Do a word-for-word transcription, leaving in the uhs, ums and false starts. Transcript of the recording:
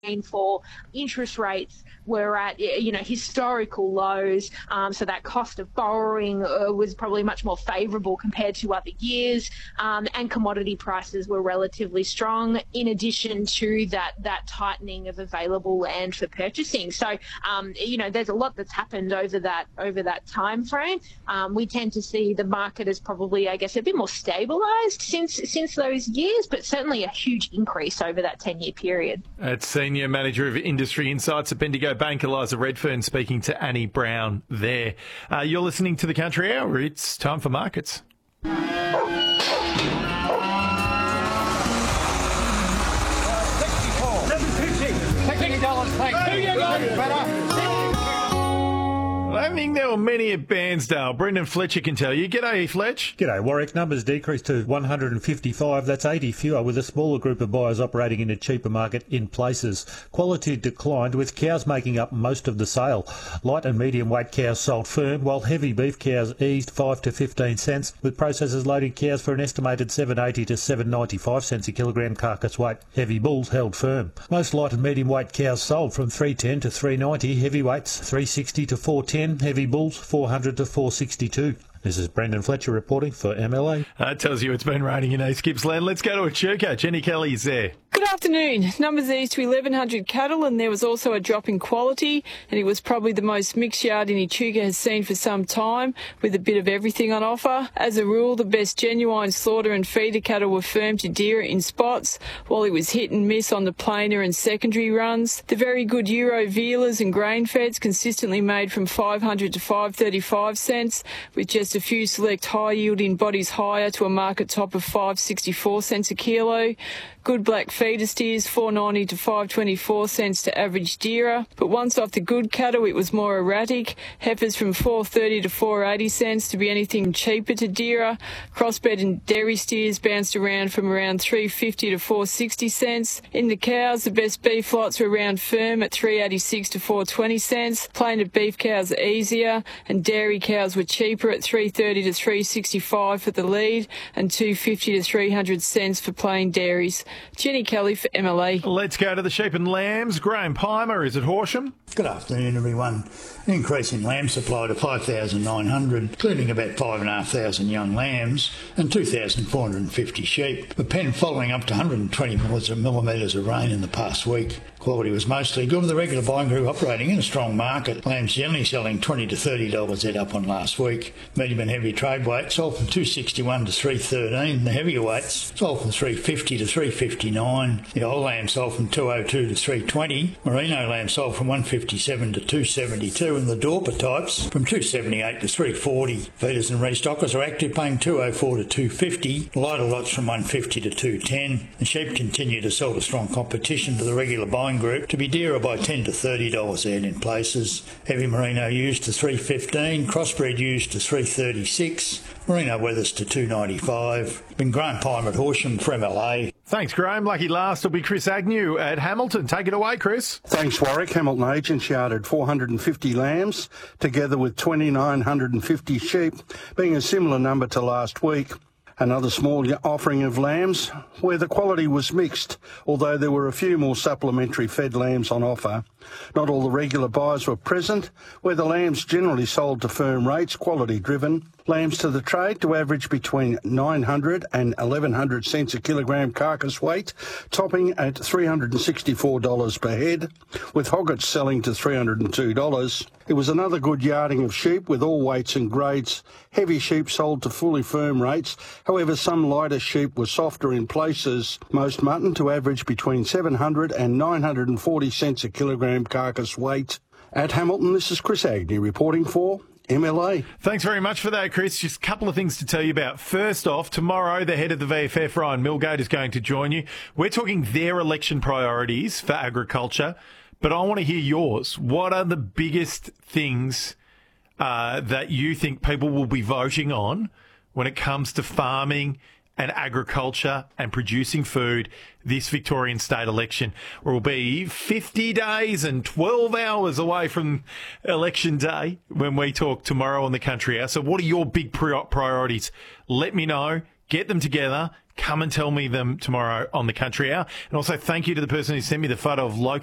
for interest rates were at, you know, historical lows. Um, so that cost of borrowing uh, was probably much more favourable compared to other years. Um, and commodity prices were relatively strong, in addition to that that tightening of available land for purchasing. So, um, you know, there's a lot that's happened over that over that time frame. Um, we tend to see the market as probably, I guess, a bit more stabilised since since those years, but certainly a huge increase over that ten-year period. That's Senior Manager of Industry Insights at Bendigo Bank, Eliza Redfern, speaking to Annie Brown there. Uh, you're listening to The Country Hour. It's time for markets. I think there were many at Bairnsdale. Brendan Fletcher can tell you. G'day, Fletch. G'day, Warwick. Numbers decreased to one hundred fifty-five. That's eighty fewer, with a smaller group of buyers operating in a cheaper market in places. Quality declined, with cows making up most of the sale. Light and medium weight cows sold firm, while heavy beef cows eased five to fifteen cents, with processors loading cows for an estimated seven eighty to seven ninety-five cents a kilogram carcass weight. Heavy bulls held firm. Most light and medium weight cows sold from three ten to three ninety, heavyweights three sixty to four ten, heavy bulls four hundred to four sixty-two. This is Brendan Fletcher reporting for M L A. That tells you it's been raining in East Gippsland. Let's go to Echuca. Jenny Kelly's there. Good afternoon. Numbers eased to eleven hundred cattle, and there was also a drop in quality, and it was probably the most mixed yard in Echuca has seen for some time, with a bit of everything on offer. As a rule, the best genuine slaughter and feeder cattle were firm to deer in spots, while it was hit and miss on the planer and secondary runs. The very good Euro vealers and grain feds consistently made from five hundred to five thirty-five cents, with just a few select high yielding bodies higher to a market top of five sixty-four cents a kilo. Good black feeder steers four ninety to five twenty-four cents to average dearer, but once off the good cattle it was more erratic. Heifers from four thirty to four eighty cents to be anything cheaper to dearer. Crossbred and dairy steers bounced around from around three fifty to four sixty cents. In the cows, the best beef lots were around firm at three eighty-six to four twenty cents. Plain beef cows are easier, and dairy cows were cheaper at three thirty to three sixty-five for the lead, and two fifty to three hundred cents for plain dairies. Jenny Kelly for M L A. Let's go to the sheep and lambs. Graham Palmer is at Horsham. Good afternoon, everyone. An increase in lamb supply to five thousand nine hundred, including about five thousand five hundred young lambs and two thousand four hundred fifty sheep. The pen following up to one hundred twenty millimetres of rain in the past week. Quality was mostly good, with the regular buying group operating in a strong market. Lambs generally selling twenty to thirty dollars head up on last week. Medium and heavy trade weight sold from two sixty-one to three thirteen. The heavier weights sold from three fifty to three fifty-nine. The old lamb sold from two oh two to three twenty. Merino lamb sold from one fifty-seven to two seventy-two, and the Dorper types from two seventy-eight to three forty. Feeders and restockers are active, paying two oh four to two fifty. Lighter lots from one fifty to two ten. The sheep continue to sell to strong competition to the regular buying group, to be dearer by ten to thirty dollars head in places. Heavy merino used to three fifteen, crossbred used to three thirty-six, merino weathers to two ninety-five. Been Graham Palmer at Horsham for M L A. Thanks, Graham. Lucky last will be Chris Agnew at Hamilton. Take it away, Chris. Thanks, Warwick. Hamilton Agents yarded four hundred fifty lambs, together with two thousand nine hundred fifty sheep, being a similar number to last week. Another small offering of lambs, where the quality was mixed, although there were a few more supplementary fed lambs on offer. Not all the regular buyers were present, where the lambs generally sold to firm rates, quality driven. Lambs to the trade to average between nine hundred and eleven hundred cents a kilogram carcass weight, topping at three hundred sixty-four dollars per head, with hoggets selling to three hundred two dollars. It was another good yarding of sheep with all weights and grades. Heavy sheep sold to fully firm rates. However, some lighter sheep were softer in places. Most mutton to average between seven hundred and nine hundred forty cents a kilogram carcass weight. At Hamilton, this is Chris Agnew reporting for M L A. Thanks very much for that, Chris. Just a couple of things to tell you about. First off, tomorrow the head of the V F F, Ryan Milgate, is going to join you. We're talking their election priorities for agriculture, but I want to hear yours. What are the biggest things uh, that you think people will be voting on when it comes to farming and agriculture and producing food this Victorian state election? We'll be fifty days and twelve hours away from election day when we talk tomorrow on the Country Hour. So what are your big priorities? Let me know. Get them together. Come and tell me them tomorrow on the Country Hour. And also thank you to the person who sent me the photo of Local